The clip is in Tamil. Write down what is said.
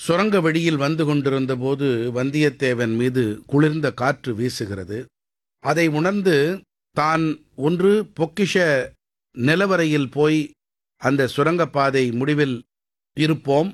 சுரங்க வழியில் வந்து கொண்டிருந்த போது வந்தியத்தேவன் மீது குளிர்ந்த காற்று வீசுகிறது. அதை உணர்ந்து தான் ஒன்று பொக்கிஷ நிலவரையில் போய் அந்த சுரங்கப்பாதை முடிவில் இருப்போம்,